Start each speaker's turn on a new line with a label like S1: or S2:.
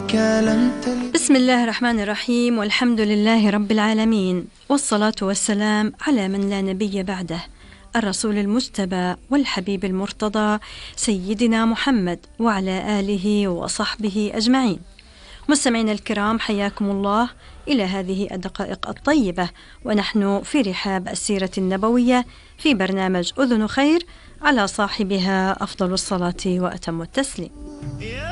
S1: منك لم تلد.
S2: بسم الله الرحمن الرحيم، والحمد لله رب العالمين، والصلاة والسلام على من لا نبي بعده، الرسول المجتبى والحبيب المرتضى سيدنا محمد وعلى آله وصحبه أجمعين. مستمعينا الكرام، حياكم الله إلى هذه الدقائق الطيبة ونحن في رحاب السيرة النبوية في برنامج أذن خير، على صاحبها أفضل الصلاة وأتم التسليم.